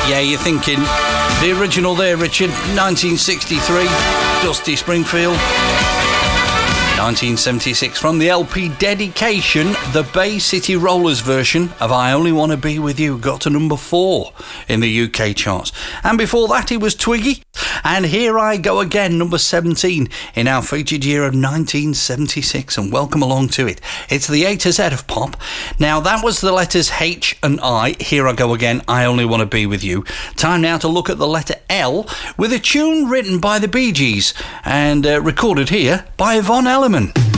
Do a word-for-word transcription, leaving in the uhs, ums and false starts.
Yeah, you're thinking the original there, Richard. nineteen sixty-three, Dusty Springfield. nineteen seventy-six, from the L P Dedication, the Bay City Rollers version of I Only Want to Be With You got to number four in the U K charts. And before that, it was Twiggy. And Here I Go Again, number seventeen in our featured year of nineteen seventy-six. And welcome along to it. It's the A to Z of pop. Now, that was the letters H and I. Here I Go Again, I Only Want to Be With You. Time now to look at the letter L with a tune written by the Bee Gees and uh, recorded here by Yvonne Elliman.